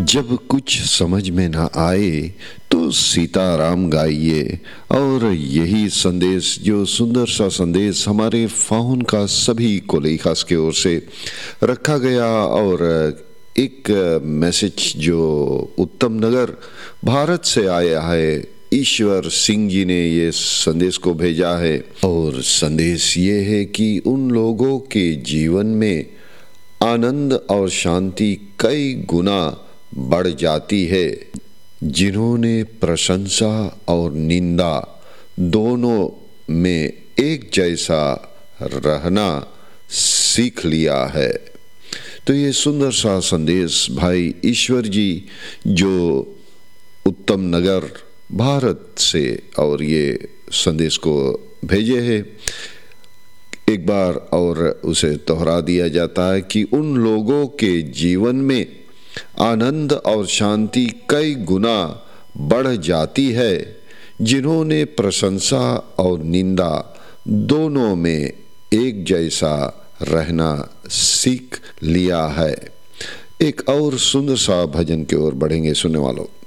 जब कुछ समझ में ना आए तो सीताराम गाइए। और यही संदेश, जो सुंदर सा संदेश हमारे फाउन का सभी कोलीखास की ओर से रखा गया, और एक मैसेज जो उत्तम नगर भारत से आया है, ईश्वर सिंह जी ने ये संदेश को भेजा है। और संदेश ये है कि उन लोगों के जीवन में आनंद और शांति कई गुना बढ़ जाती है जिन्होंने प्रशंसा और निंदा दोनों में एक जैसा रहना सीख लिया है। तो ये सुंदर सा संदेश भाई ईश्वर जी जो उत्तम नगर भारत से और ये संदेश को भेजे हैं, एक बार और उसे दोहरा दिया जाता है कि उन लोगों के जीवन में आनंद और शांति कई गुना बढ़ जाती है जिन्होंने प्रशंसा और निंदा दोनों में एक जैसा रहना सीख लिया है। एक और सुंदर सा भजन की ओर बढ़ेंगे सुनने वालों।